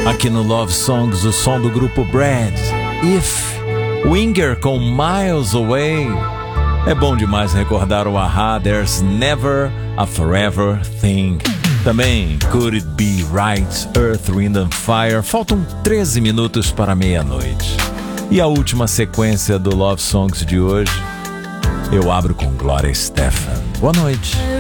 Aqui no Love Songs, o som do grupo Brad, If, Winger com Miles Away. É bom demais recordar o A-ha, There's Never a Forever Thing. Também Could It Be Right, Earth, Wind and Fire. Faltam 13 minutos para meia-noite. E a última sequência do Love Songs de hoje, eu abro com Gloria Estefan. Boa noite.